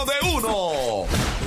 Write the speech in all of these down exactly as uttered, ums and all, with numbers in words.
de uno.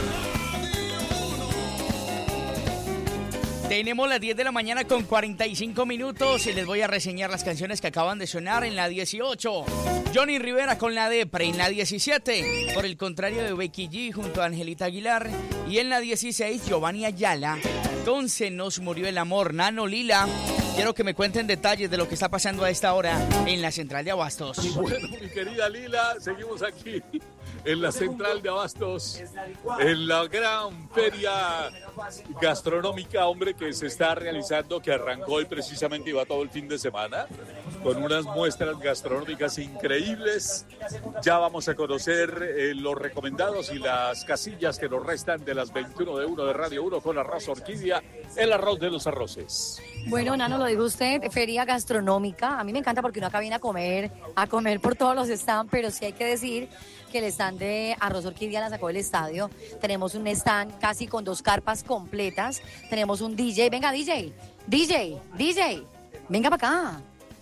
Tenemos las diez de la mañana con cuarenta y cinco minutos y les voy a reseñar las canciones que acaban de sonar en la dieciocho. Johnny Rivera con La Depre en la diecisiete. Por el contrario de Becky G junto a Angelita Aguilar. Y en la dieciséis, Giovanni Ayala con Se nos murió el amor. Nano Lila. Quiero que me cuenten detalles de lo que está pasando a esta hora en la central de Abastos. Bueno, mi querida Lila, seguimos aquí en la central de Abastos, en la gran feria gastronómica, hombre, que se está realizando, que arrancó hoy precisamente y va todo el fin de semana, con unas muestras gastronómicas increíbles. Ya vamos a conocer eh, los recomendados y las casillas que nos restan de las veintiuno de uno de Radio uno con arroz orquídea, el arroz de los arroces. Bueno, Nano, lo dijo usted, feria gastronómica. A mí me encanta porque uno acá viene a comer, a comer por todos los stands, pero sí hay que decir que el stand de Arroz Orquídea la sacó del estadio. Tenemos un stand casi con dos carpas completas. Tenemos un D J. Venga, D J. D J. D J. Venga para acá.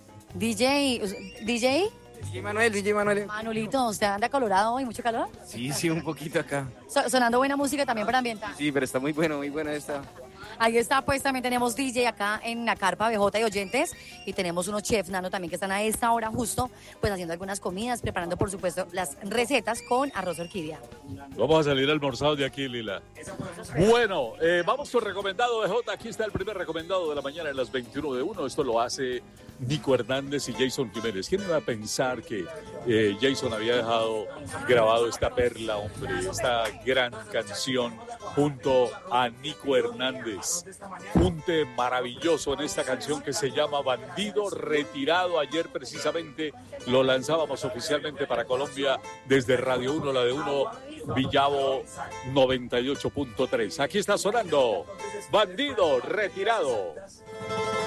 D J. D J. D J Manuel, D J Manuel. Manolito, ¿usted anda colorado hoy? ¿Mucho calor? Sí, sí, un poquito acá. So- sonando buena música también para ambientar. Sí, pero está muy bueno, muy buena esta. Ahí está, pues también tenemos D J acá en la carpa B J y oyentes y tenemos unos chefs, Nano, también que están a esta hora justo, pues haciendo algunas comidas, preparando por supuesto las recetas con Arroz Orquídea. Vamos a salir almorzados de aquí, Lila. Bueno, eh, vamos con recomendado de J. Aquí está el primer recomendado de la mañana en las veintiuno de uno. Esto lo hace Nico Hernández y Jason Jiménez. ¿Quién iba a pensar que eh, Jason había dejado grabado esta perla, hombre, esta gran canción junto a Nico Hernández? Junte maravilloso en esta canción que se llama Bandido Retirado. Ayer precisamente lo lanzábamos oficialmente para Colombia desde Radio uno, la de uno, Villavo noventa y ocho punto tres. Aquí está sonando Bandido Retirado.